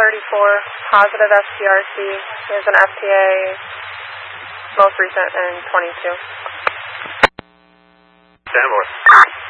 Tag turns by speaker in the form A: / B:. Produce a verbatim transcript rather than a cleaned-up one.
A: thirty-four, positive S T R C. There's an F T A, most recent in twenty-two.
B: ten more.